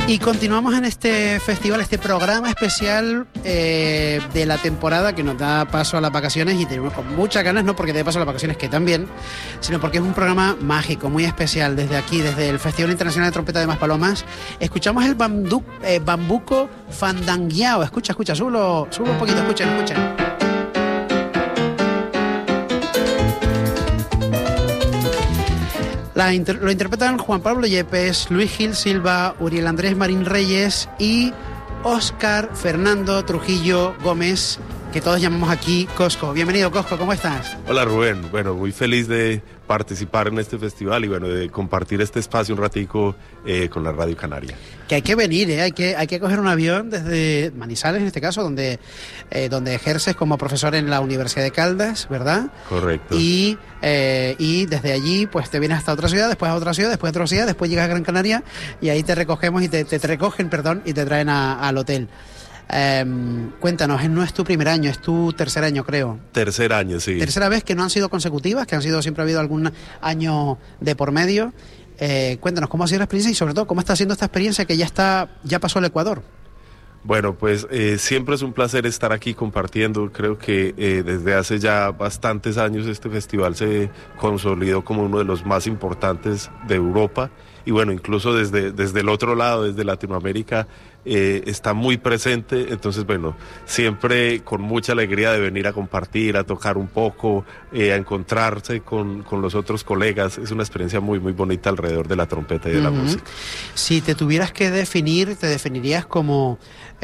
Y continuamos en este festival, este programa especial de la temporada que nos da paso a las vacaciones, y tenemos con muchas ganas, no porque dé paso a las vacaciones, que también, sino porque es un programa mágico, muy especial. Desde aquí, desde el Festival Internacional de Trompeta de Maspalomas, escuchamos el bambuco fandangueado. Escucha, súbelo un poquito, escuchen. Lo interpretan Juan Pablo Yepes, Luis Gil Silva, Uriel Andrés Marín Reyes y Óscar Fernando Trujillo Gómez, que todos llamamos aquí Cosco. Bienvenido, Cosco, ¿cómo estás? Hola, Rubén. Bueno, muy feliz de participar en este festival y bueno, de compartir este espacio un ratico con la Radio Canaria. Que hay que venir, hay que coger un avión desde Manizales, en este caso, donde ejerces como profesor en la Universidad de Caldas, ¿verdad? Correcto. Y desde allí, pues te vienes hasta otra ciudad, después a otra ciudad, después a otra ciudad, después llegas a Gran Canaria y ahí te recogemos y te recogen, y te traen al hotel. Cuéntanos, no es tu primer año, es tu tercer año, creo. Tercer año, sí. Tercera vez, que no han sido consecutivas, que han sido, siempre ha habido algún año de por medio. Cuéntanos cómo ha sido la experiencia y sobre todo cómo está siendo esta experiencia que ya pasó al Ecuador. Bueno, pues siempre es un placer estar aquí compartiendo. Creo que desde hace ya bastantes años este festival se consolidó como uno de los más importantes de Europa. Y bueno, incluso desde el otro lado, desde Latinoamérica, está muy presente. Entonces, bueno, siempre con mucha alegría de venir a compartir, a tocar un poco, a encontrarse con los otros colegas. Es una experiencia muy, muy bonita alrededor de la trompeta y de la música. Si te tuvieras que definir, ¿te definirías como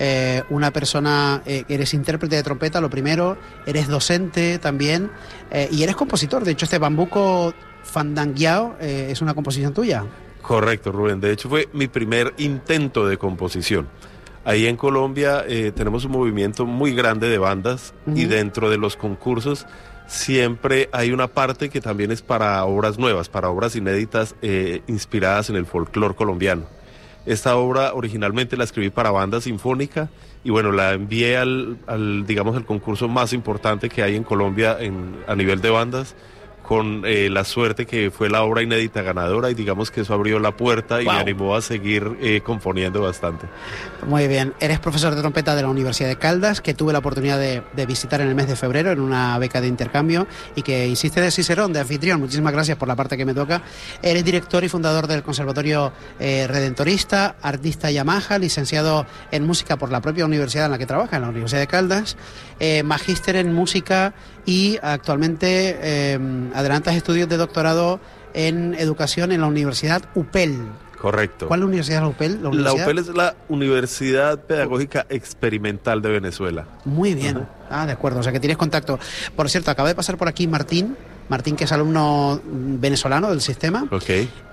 una persona, eres intérprete de trompeta, lo primero, eres docente también, y eres compositor? De hecho, este bambuco fandangueado es una composición tuya. Correcto, Rubén. De hecho, fue mi primer intento de composición. Ahí en Colombia tenemos un movimiento muy grande de bandas y dentro de los concursos siempre hay una parte que también es para obras nuevas, para obras inéditas inspiradas en el folclore colombiano. Esta obra originalmente la escribí para banda sinfónica y bueno, la envié al concurso más importante que hay en Colombia a nivel de bandas, con la suerte que fue la obra inédita ganadora, y digamos que eso abrió la puerta y me animó a seguir componiendo bastante. Muy bien, eres profesor de trompeta de la Universidad de Caldas, que tuve la oportunidad de visitar en el mes de febrero en una beca de intercambio y que hiciste de Cicerón, de anfitrión. Muchísimas gracias por la parte que me toca. Eres director y fundador del Conservatorio Redentorista, artista Yamaha, licenciado en música por la propia universidad en la que trabaja, en la Universidad de Caldas, magíster en música y actualmente adelantas estudios de doctorado en educación en la Universidad UPEL. Correcto. ¿Cuál es la Universidad de UPEL? La UPEL es la Universidad Pedagógica Experimental de Venezuela. Muy bien. De acuerdo, o sea que tienes contacto. Por cierto, acaba de pasar por aquí Martín, que es alumno venezolano del sistema. Ok.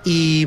Y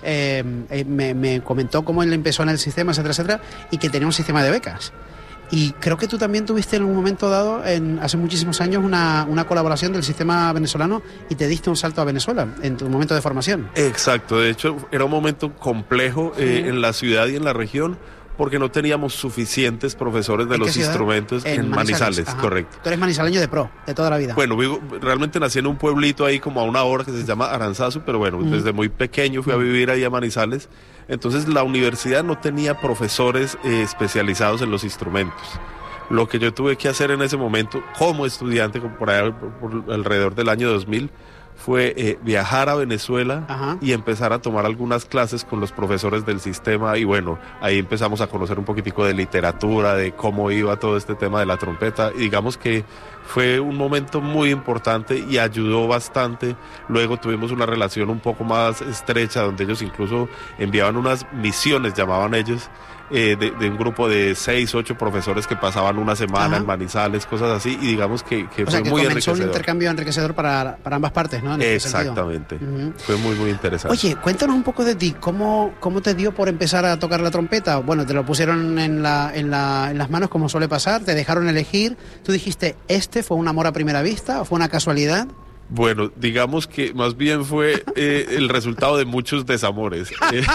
me comentó cómo él empezó en el sistema, etcétera, y que tenía un sistema de becas. Y creo que tú también tuviste en un momento dado, hace muchísimos años, una colaboración del sistema venezolano y te diste un salto a Venezuela en tu momento de formación. Exacto, de hecho era un momento complejo en la ciudad y en la región, porque no teníamos suficientes profesores de los instrumentos en Manizales, correcto. Tú eres manizaleño de pro, de toda la vida. Bueno, realmente nací en un pueblito ahí como a una hora que se llama Aranzazu, pero bueno, desde muy pequeño fui a vivir ahí a Manizales. Entonces la universidad no tenía profesores especializados en los instrumentos. Lo que yo tuve que hacer en ese momento como estudiante, por alrededor del año 2000, fue viajar a Venezuela y empezar a tomar algunas clases con los profesores del sistema, y bueno, ahí empezamos a conocer un poquitico de literatura, de cómo iba todo este tema de la trompeta, y digamos que fue un momento muy importante y ayudó bastante. Luego tuvimos una relación un poco más estrecha, donde ellos incluso enviaban unas misiones, llamaban ellos, de un grupo de 6, 8 profesores que pasaban una semana en Manizales, cosas así, y digamos que fue muy enriquecedor. Un intercambio enriquecedor para ambas partes, ¿no? Exactamente. Fue muy, muy interesante. Oye, cuéntanos un poco de ti. ¿Cómo te dio por empezar a tocar la trompeta? Bueno, te lo pusieron en las manos, como suele pasar, te dejaron elegir. Tú dijiste, ¿fue un amor a primera vista o fue una casualidad? Bueno, digamos que más bien fue el resultado de muchos desamores.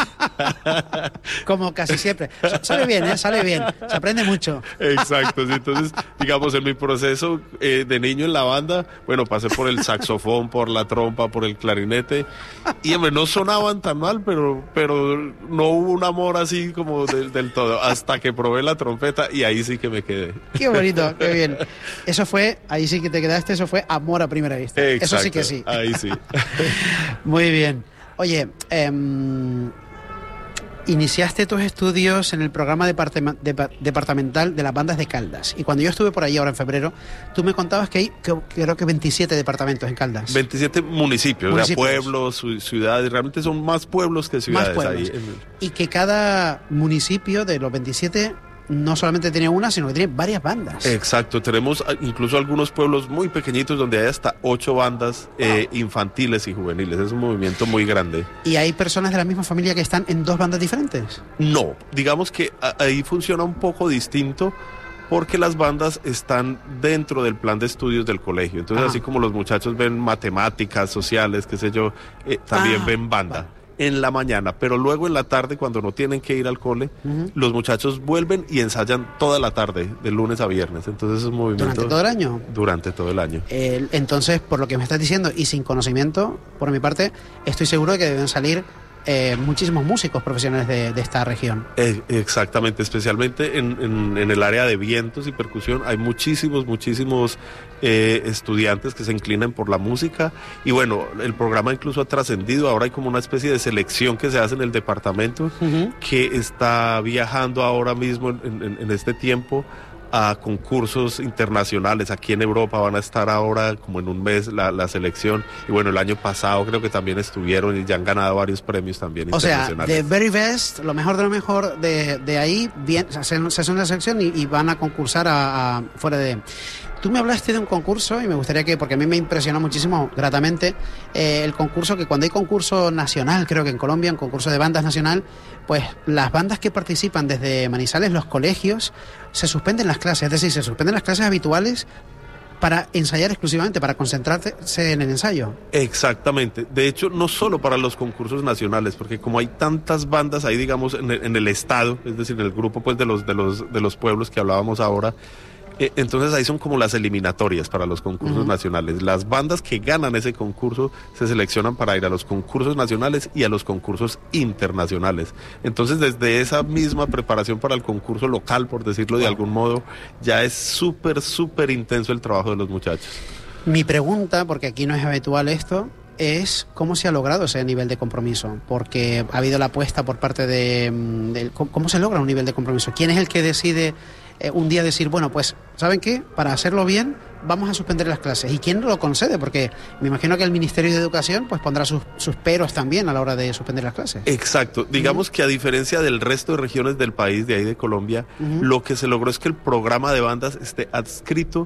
Como casi siempre. Sale bien, ¿eh? Sale bien. Se aprende mucho. Exacto, sí. Entonces, digamos, en mi proceso de niño en la banda, bueno, pasé por el saxofón, por la trompa, por el clarinete, y hombre, no sonaban tan mal, pero no hubo un amor así como del todo, hasta que probé la trompeta y ahí sí que me quedé. Qué bonito, qué bien. Eso fue, ahí sí que te quedaste, eso fue amor a primera vista. Exacto, eso sí que sí. Ahí sí. Muy bien. Oye, iniciaste tus estudios en el programa departamental de las bandas de Caldas. Y cuando yo estuve por ahí ahora en febrero, tú me contabas que hay, creo que 27 departamentos en Caldas. 27 municipios, o sea, pueblos, ciudades. Realmente son más pueblos que ciudades. Más pueblos. Ahí. Y que cada municipio de los 27... no solamente tiene una, sino que tiene varias bandas. Exacto, tenemos incluso algunos pueblos muy pequeñitos donde hay hasta 8 bandas infantiles y juveniles. Es un movimiento muy grande. ¿Y hay personas de la misma familia que están en 2 bandas diferentes? No, digamos que ahí funciona un poco distinto, porque las bandas están dentro del plan de estudios del colegio. Entonces, así como los muchachos ven matemáticas, sociales, qué sé yo, también ven banda. En la mañana, pero luego en la tarde, cuando no tienen que ir al cole, los muchachos vuelven y ensayan toda la tarde, de lunes a viernes. Entonces es un movimiento... ¿Durante todo el año? Durante todo el año. Entonces, por lo que me estás diciendo, y sin conocimiento, por mi parte, estoy seguro de que deben salir muchísimos músicos profesionales de esta región. Exactamente, especialmente en el área de vientos y percusión hay muchísimos estudiantes que se inclinan por la música, y bueno, el programa incluso ha trascendido. Ahora hay como una especie de selección que se hace en el departamento, que está viajando ahora mismo en este tiempo a concursos internacionales. Aquí en Europa van a estar ahora como en un mes la selección, y bueno, el año pasado creo que también estuvieron y ya han ganado varios premios también internacionales. O sea, the very best, lo mejor de lo mejor de ahí, bien, se hacen la selección y van a concursar a fuera de... Tú me hablaste de un concurso y me gustaría que, porque a mí me impresionó muchísimo, gratamente, el concurso, que cuando hay concurso nacional, creo que en Colombia, un concurso de bandas nacional, pues las bandas que participan desde Manizales, los colegios, se suspenden las clases, es decir, se suspenden las clases habituales para ensayar exclusivamente, para concentrarse en el ensayo. Exactamente. De hecho, no solo para los concursos nacionales, porque como hay tantas bandas ahí, digamos, en el estado, es decir, en el grupo pues de los pueblos que hablábamos ahora, entonces ahí son como las eliminatorias para los concursos nacionales. Las bandas que ganan ese concurso se seleccionan para ir a los concursos nacionales y a los concursos internacionales. Entonces, desde esa misma preparación para el concurso local, por decirlo de algún modo, ya es súper intenso el trabajo de los muchachos. Mi pregunta, porque aquí no es habitual esto, es cómo se ha logrado ese nivel de compromiso, porque ha habido la apuesta por parte de ¿cómo se logra un nivel de compromiso? ¿Quién es el que decide un día decir, bueno, pues, ¿saben qué? Para hacerlo bien, vamos a suspender las clases? ¿Y quién lo concede? Porque me imagino que el Ministerio de Educación pues pondrá sus peros también a la hora de suspender las clases. Exacto. Digamos que a diferencia del resto de regiones del país, de ahí de Colombia, lo que se logró es que el programa de bandas esté adscrito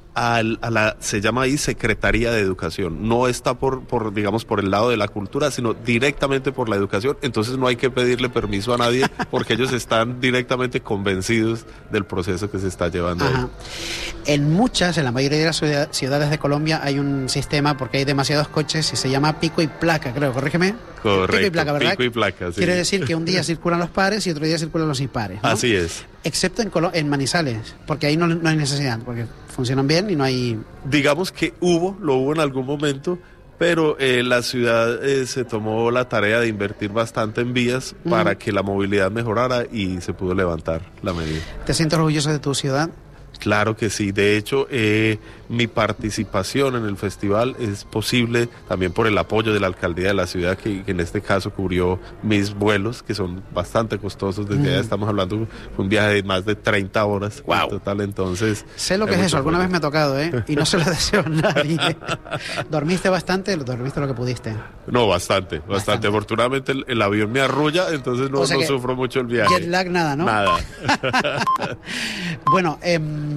se llama ahí Secretaría de Educación. No está digamos, por el lado de la cultura, sino directamente por la educación. Entonces no hay que pedirle permiso a nadie, porque ellos están directamente convencidos del proceso que se está llevando ahí. En la mayoría de las ciudades de Colombia hay un sistema, porque hay demasiados coches, y se llama pico y placa, creo, corrígeme. Correcto, pico y placa, ¿verdad? Pico y placa, sí. Quiere decir que un día circulan los pares y otro día circulan los impares, ¿no? Así es. Excepto en Manizales, porque ahí no hay necesidad, porque funcionan bien y no hay... Digamos que lo hubo en algún momento, pero la ciudad se tomó la tarea de invertir bastante en vías para que la movilidad mejorara, y se pudo levantar la medida. ¿Te sientes orgulloso de tu ciudad? Claro que sí. De hecho, mi participación en el festival es posible también por el apoyo de la alcaldía de la ciudad, que en este caso cubrió mis vuelos, que son bastante costosos. Desde allá estamos hablando de un viaje de más de 30 horas en total. Entonces, sé lo que es eso. Alguna vez me ha tocado, y no se lo deseo a nadie. ¿Dormiste bastante? ¿Dormiste lo que pudiste? No, bastante. Afortunadamente el avión me arrulla, entonces no sufro mucho el viaje. Jet lag, nada, ¿no? Nada. Bueno,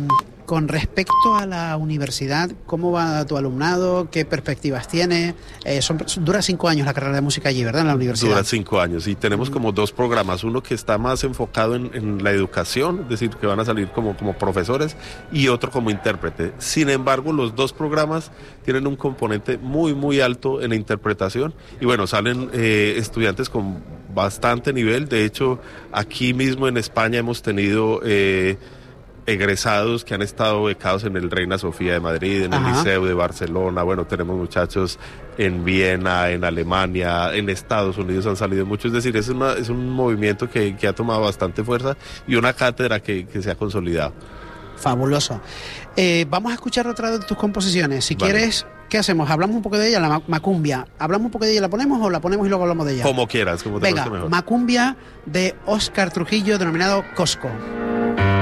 Con respecto a la universidad, ¿cómo va tu alumnado? ¿Qué perspectivas tiene? Dura 5 años la carrera de música allí, ¿verdad? En la universidad. Dura 5 años y tenemos como 2 programas. Uno que está más enfocado en la educación, es decir, que van a salir como profesores, y otro como intérprete. Sin embargo, los 2 programas tienen un componente muy, muy alto en la interpretación. Y bueno, salen estudiantes con bastante nivel. De hecho, aquí mismo en España hemos tenido egresados que han estado becados en el Reina Sofía de Madrid, en el Liceu de Barcelona. Bueno, tenemos muchachos en Viena, en Alemania, en Estados Unidos han salido muchos. Es decir, es un movimiento que ha tomado bastante fuerza y una cátedra que se ha consolidado. Fabuloso. Vamos a escuchar otra de tus composiciones. Si quieres, ¿qué hacemos? ¿Hablamos un poco de ella, la Macumbia? ¿Hablamos un poco de ella, la ponemos o la ponemos y luego hablamos de ella? Como quieras, como te guste mejor. Macumbia de Óscar Trujillo, denominado Cosco.